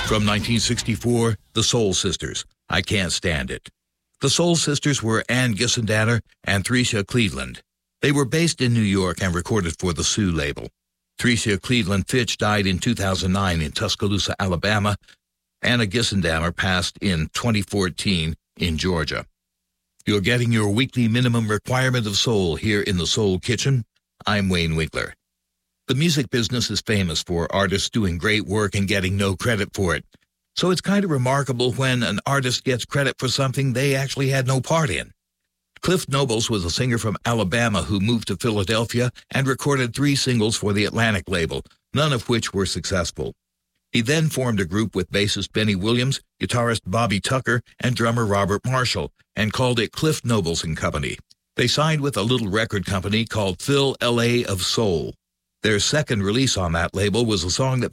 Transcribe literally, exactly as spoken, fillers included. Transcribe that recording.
From nineteen sixty-four, The Soul Sisters, I Can't Stand It. The Soul Sisters were Ann Gissendaner and Theresia Cleveland. They were based in New York and recorded for the Sue label. Theresia Cleveland Fitch died in two thousand nine in Tuscaloosa, Alabama. Anna Gissendaner passed in twenty fourteen in Georgia. You're getting your weekly minimum requirement of soul here in the Soul Kitchen. I'm Wayne Winkler. The music business is famous for artists doing great work and getting no credit for it. So it's kind of remarkable when an artist gets credit for something they actually had no part in. Cliff Nobles was a singer from Alabama who moved to Philadelphia and recorded three singles for the Atlantic label, none of which were successful. He then formed a group with bassist Benny Williams, guitarist Bobby Tucker, and drummer Robert Marshall, and called it Cliff Nobles and Company. They signed with a little record company called Phil L A of Soul. Their second release on that label was a song that